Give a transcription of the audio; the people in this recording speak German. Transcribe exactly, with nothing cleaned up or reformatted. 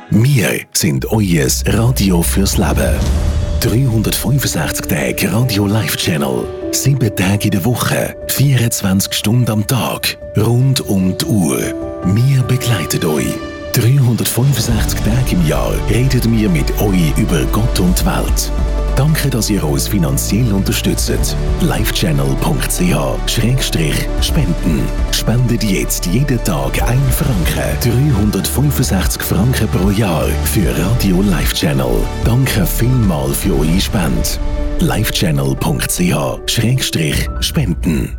Wir sind euer Radio fürs Leben. dreihundertfünfundsechzig Tage Radio Live Channel. sieben Tage in der Woche, vierundzwanzig Stunden am Tag, rund um die Uhr. Wir begleiten euch. dreihundertfünfundsechzig Tage im Jahr reden wir mit euch über Gott und die Welt. Danke, dass ihr uns finanziell unterstützt. livechannel punkt c h Schrägstrich spenden. Spendet jetzt jeden Tag ein Franken. dreihundertfünfundsechzig Franken pro Jahr für Radio Live Channel. Danke vielmals für eure Spende. livechannel punkt c h Schrägstrich spenden.